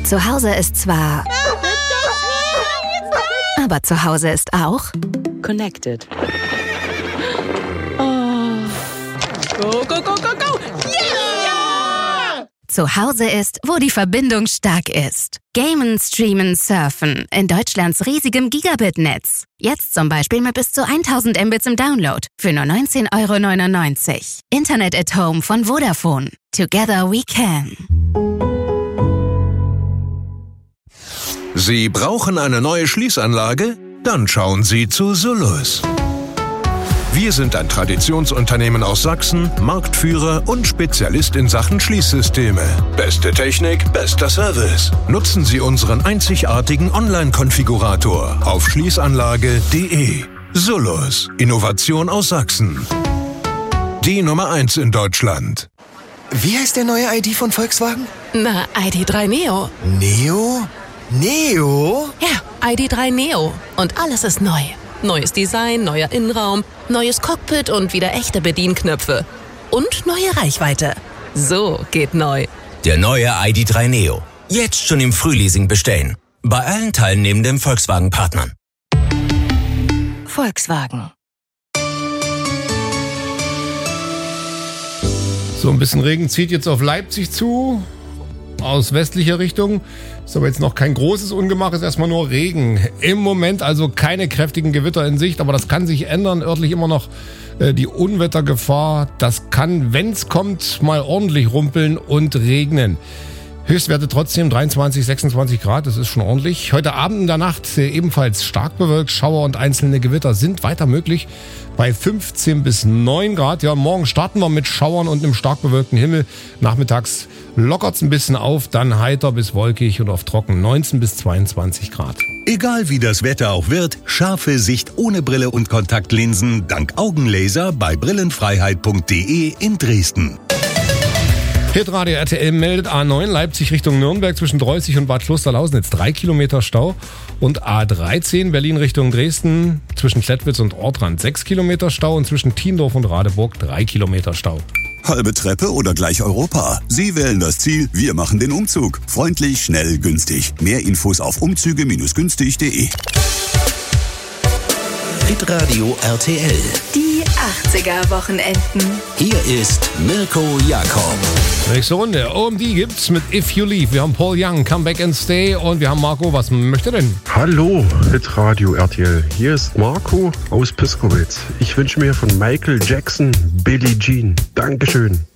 Zu Hause ist zwar... Aber zu Hause ist auch... Connected. Oh. Go, go, go, go, go! Yeah! Zu Hause ist, wo die Verbindung stark ist. Gamen, streamen, surfen. In Deutschlands riesigem Gigabit-Netz. Jetzt zum Beispiel mit bis zu 1000 Mbits im Download. Für nur 19,99 €. Internet at Home von Vodafone. Together we can. Sie brauchen eine neue Schließanlage? Dann schauen Sie zu Sullus. Wir sind ein Traditionsunternehmen aus Sachsen, Marktführer und Spezialist in Sachen Schließsysteme. Beste Technik, bester Service. Nutzen Sie unseren einzigartigen Online-Konfigurator auf schließanlage.de. Sullus, Innovation aus Sachsen. Die Nummer 1 in Deutschland. Wie heißt der neue ID von Volkswagen? Na, ID.3 Neo. Neo? Neo? Ja, ID.3 Neo. Und alles ist neu. Neues Design, neuer Innenraum, neues Cockpit und wieder echte Bedienknöpfe. Und neue Reichweite. So geht neu. Der neue ID.3 Neo. Jetzt schon im Frühleasing bestellen. Bei allen teilnehmenden Volkswagen-Partnern. Volkswagen. So, ein bisschen Regen zieht jetzt auf Leipzig zu. Aus westlicher Richtung. Ist aber jetzt noch kein großes Ungemach, ist erstmal nur Regen. Im Moment also keine kräftigen Gewitter in Sicht, aber das kann sich ändern. Örtlich immer noch die Unwettergefahr. Das kann, wenn es kommt, mal ordentlich rumpeln und regnen. Höchstwerte trotzdem 23, 26 Grad, das ist schon ordentlich. Heute Abend in der Nacht ebenfalls stark bewölkt. Schauer und einzelne Gewitter sind weiter möglich bei 15 bis 9 Grad. Ja, morgen starten wir mit Schauern und einem stark bewölkten Himmel. Nachmittags lockert es ein bisschen auf, dann heiter bis wolkig und auf trocken 19 bis 22 Grad. Egal wie das Wetter auch wird, scharfe Sicht ohne Brille und Kontaktlinsen dank Augenlaser bei brillenfreiheit.de in Dresden. Hitradio RTL meldet A9 Leipzig Richtung Nürnberg zwischen Dreußig und Bad Klosterlausnitz 3 Kilometer Stau und A13 Berlin Richtung Dresden zwischen Klettwitz und Ortrand 6 Kilometer Stau und zwischen Thiendorf und Radeburg 3 Kilometer Stau. Halbe Treppe oder gleich Europa? Sie wählen das Ziel, wir machen den Umzug. Freundlich, schnell, günstig. Mehr Infos auf umzüge-günstig.de. Hitradio RTL. Die 80er-Wochenenden. Hier ist Mirko Jakob. Nächste Runde. OMD gibt's mit If You Leave. Wir haben Paul Young, Come Back and Stay. Und wir haben Marco. Was möchte denn? Hallo, Hitradio RTL. Hier ist Marco aus Piskowitz. Ich wünsche mir von Michael Jackson Billie Jean. Dankeschön.